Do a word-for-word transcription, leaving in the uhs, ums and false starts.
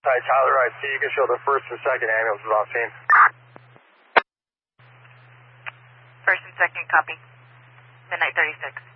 Hi, Tyler, I see you can show the first and second ambulances on scene. First and second, copy. Midnight thirty-six.